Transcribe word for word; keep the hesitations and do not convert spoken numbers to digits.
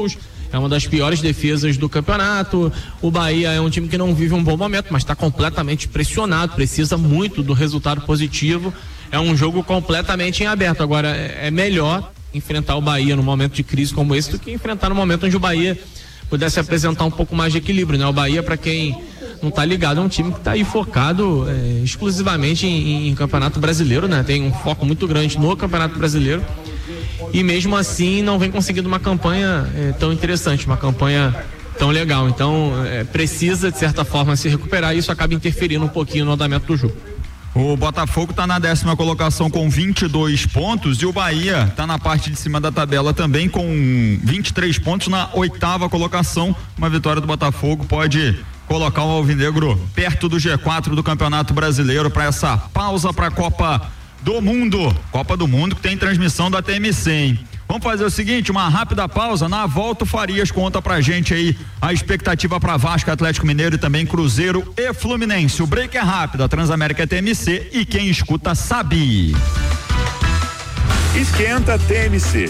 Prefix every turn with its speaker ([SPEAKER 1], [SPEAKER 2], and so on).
[SPEAKER 1] É uma das piores defesas do campeonato. O Bahia é um time que não vive um bom momento, mas está completamente pressionado, precisa muito do resultado positivo. É um jogo completamente em aberto. Agora, é melhor enfrentar o Bahia num momento de crise como esse do que enfrentar no momento onde o Bahia pudesse apresentar um pouco mais de equilíbrio, né? O Bahia, para quem não está ligado, é um time que está aí focado é, exclusivamente em, em campeonato brasileiro, né? Tem um foco muito grande no campeonato brasileiro e mesmo assim não vem conseguindo uma campanha é, tão interessante, uma campanha tão legal. Então é, precisa de certa forma se recuperar e isso acaba interferindo um pouquinho no andamento do jogo.
[SPEAKER 2] O Botafogo está na décima colocação com vinte e dois pontos e o Bahia está na parte de cima da tabela também com vinte e três pontos na oitava colocação. Uma vitória do Botafogo pode colocar o Alvinegro perto do G quatro do Campeonato Brasileiro para essa pausa para a Copa do Mundo. Copa do Mundo que tem transmissão da T M C, hein? Vamos fazer o seguinte, uma rápida pausa, na volta o Farias conta pra gente aí a expectativa para Vasco, Atlético Mineiro e também Cruzeiro e Fluminense. O break é rápido, a Transamérica é T M C e quem escuta sabe.
[SPEAKER 3] Esquenta T M C,